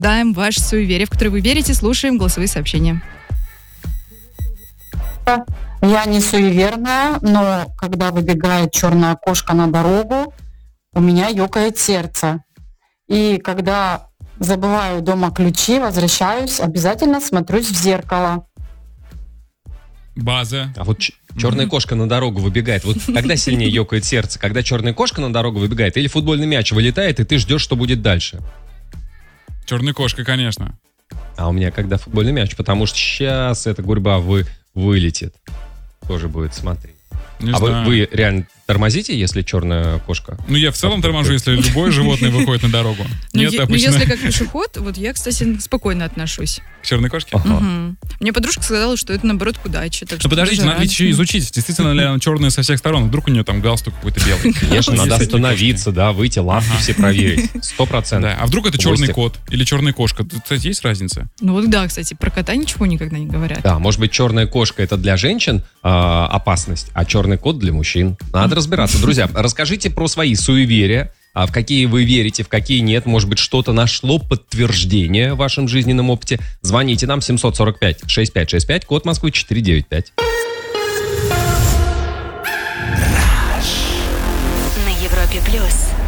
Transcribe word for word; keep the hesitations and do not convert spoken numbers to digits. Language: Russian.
Даем ваше суеверие, в которое вы верите, слушаем голосовые сообщения. Я не суеверная, но когда выбегает черная кошка на дорогу, у меня ёкает сердце. И когда забываю дома ключи, возвращаюсь, обязательно смотрюсь в зеркало. База. А вот ч- черная mm-hmm. кошка на дорогу выбегает. Вот когда сильнее ёкает сердце? Когда черная кошка на дорогу выбегает или футбольный мяч вылетает, и ты ждешь, что будет дальше? Черная кошка, конечно. А у меня когда футбольный мяч, потому что сейчас эта гурьба вы, вылетит. Тоже будет смотреть. Не а знаю. вы, вы реально тормозите, если черная кошка? Ну, я в целом торможу, если любое животное выходит на дорогу. Ну, Нет, е- ну, обычно... если как пешеход, вот я, кстати, спокойно отношусь. К черной кошке? Ага. Мгм. Мне подружка сказала, что это, наоборот, к удаче. Так Ну, что подождите, даже надо ведь еще рад. изучить, действительно ли она черная со всех сторон. Вдруг у нее там галстук какой-то белый. Конечно, надо Если остановиться, да, выйти, лапки все проверить. Сто процентов. Да. А вдруг это черный Гвоздик. кот или черная кошка? Тут, кстати, есть разница? Ну вот да, кстати, про кота ничего никогда не говорят. Да, может быть, черная кошка это для женщин а, опасность, а черный кот для мужчин. Надо разбираться. Друзья, расскажите про свои суеверия, а в какие вы верите, в какие нет. Может быть, что-то нашло подтверждение в вашем жизненном опыте. Звоните нам семь четыре пять шесть пять шесть пять, код Москвы четыре девять пять. На Европе плюс.